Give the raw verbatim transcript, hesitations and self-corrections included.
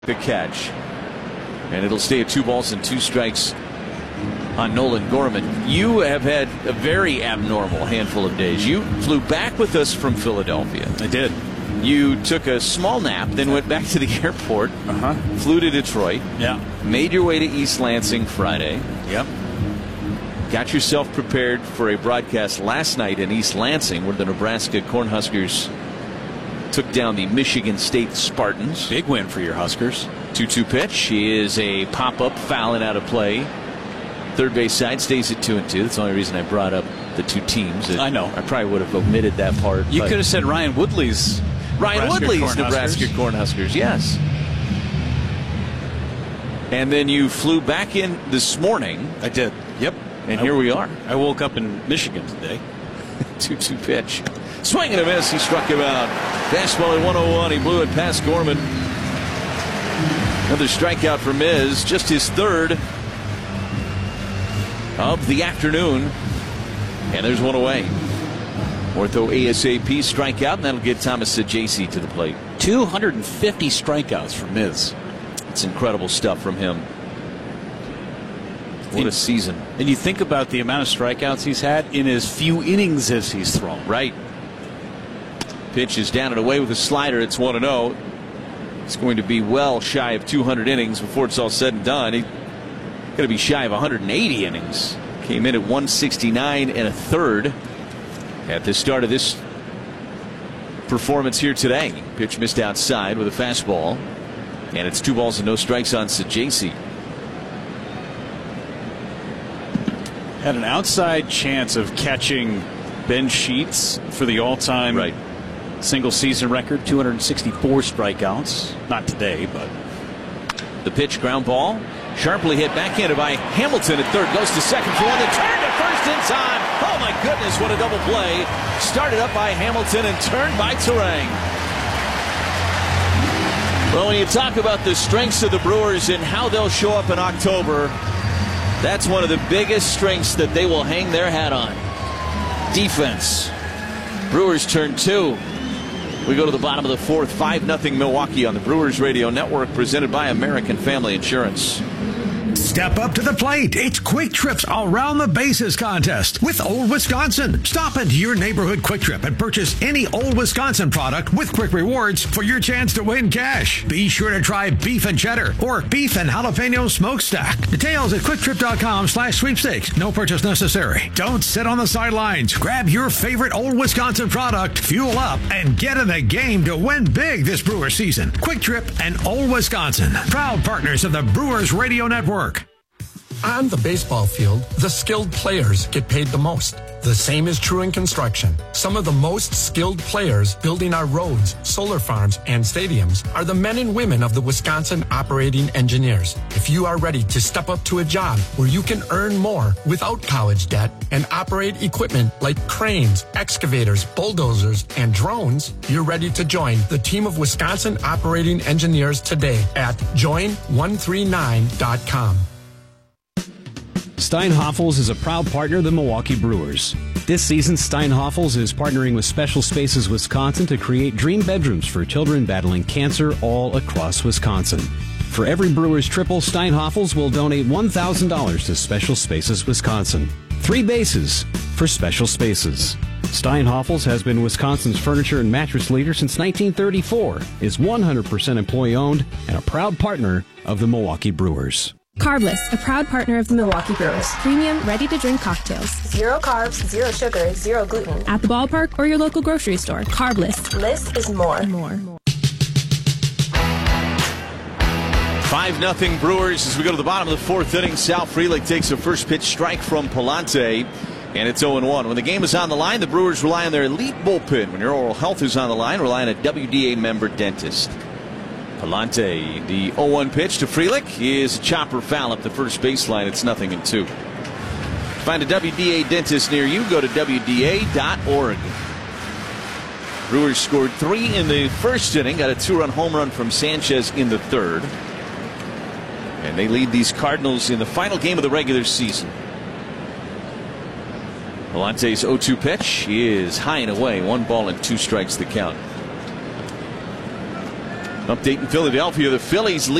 The catch, and it'll stay at two balls and two strikes on Nolan Gorman. You have had a very abnormal handful of days. You flew back with us from Philadelphia. I did. You took a small nap, then went back to the airport, uh-huh. flew to Detroit, yeah. made your way to East Lansing Friday. Yep. Got yourself prepared for a broadcast last night in East Lansing where the Nebraska Cornhuskers took down the Michigan State Spartans. Big win for your Huskers. two two pitch is a pop-up foul and out of play. Third base side stays at two and two. That's the only reason I brought up the two teams. It, I know. I probably would have omitted that part. You could have said Ryan Woodley's Ryan Nebraska Woodley's Cornhuskers. Nebraska Cornhuskers, yes. And then you flew back in this morning. I did. Yep. And I, here we are. I woke up in Michigan today. two two pitch. Swing and a miss. He struck him out. Fastball at one oh one. He blew it past Gorman. Another strikeout for Miz. Just his third of the afternoon. And there's one away. Ortho ASAP strikeout, and that'll get Thomas Saggese to the plate. two hundred fifty strikeouts for Miz. It's incredible stuff from him. What a season. And you think about the amount of strikeouts he's had in as few innings as he's thrown. Right. Pitch is down and away with a slider. It's one and oh. It's going to be well shy of two hundred innings before it's all said and done. He's going to be shy of one hundred eighty innings. Came in at one sixty-nine and a third at the start of this performance here today. Pitch missed outside with a fastball. And it's two balls and no strikes on Saggese. Had an outside chance of catching Ben Sheets for the all-time right. single season record, two hundred sixty-four strikeouts. Not today, but. The pitch, ground ball. Sharply hit, backhanded by Hamilton at third. Goes to second for one. The turn to first in time. Oh my goodness, what a double play. Started up by Hamilton and turned by Terang. Well, when you talk about the strengths of the Brewers and how they'll show up in October, that's one of the biggest strengths that they will hang their hat on. Defense. Brewers turn two. We go to the bottom of the fourth. five nothing Milwaukee on the Brewers Radio Network, presented by American Family Insurance. Step up to the plate. It's Quick Trip's Around the Bases contest with Old Wisconsin. Stop into your neighborhood Quick Trip and purchase any Old Wisconsin product with Quick Rewards for your chance to win cash. Be sure to try beef and cheddar or beef and jalapeno smokestack. Details at quicktrip.com slash sweepstakes. No purchase necessary. Don't sit on the sidelines. Grab your favorite Old Wisconsin product, fuel up, and get in the game to win big this Brewer season. Quick Trip and Old Wisconsin, proud partners of the Brewers Radio Network. On the baseball field, the skilled players get paid the most. The same is true in construction. Some of the most skilled players building our roads, solar farms, and stadiums are the men and women of the Wisconsin Operating Engineers. If you are ready to step up to a job where you can earn more without college debt and operate equipment like cranes, excavators, bulldozers, and drones, you're ready to join the team of Wisconsin Operating Engineers today at join one three nine dot com. Steinhoffels is a proud partner of the Milwaukee Brewers. This season, Steinhoffels is partnering with Special Spaces Wisconsin to create dream bedrooms for children battling cancer all across Wisconsin. For every Brewers triple, Steinhoffels will donate one thousand dollars to Special Spaces Wisconsin. Three bases for Special Spaces. Steinhoffels has been Wisconsin's furniture and mattress leader since nineteen thirty-four, is one hundred percent employee-owned, and a proud partner of the Milwaukee Brewers. Carbless, a proud partner of the Milwaukee Brewers. Premium, ready-to-drink cocktails. Zero carbs, zero sugar, zero gluten. At the ballpark or your local grocery store. Carbless. Less is more. More. five nothing Brewers as we go to the bottom of the fourth inning. Sal Frelick takes a first pitch strike from Palante, and it's oh and one. When the game is on the line, the Brewers rely on their elite bullpen. When your oral health is on the line, rely on a W D A member dentist. Palante, the oh one pitch to Frelick is a chopper foul up the first baseline. It's nothing and two. Find a W D A dentist near you. Go to W D A dot org. Brewers scored three in the first inning. Got a two-run home run from Sanchez in the third. And they lead these Cardinals in the final game of the regular season. Palante's oh two pitch is high and away. One ball and two strikes the count. Update in Philadelphia, the Phillies lead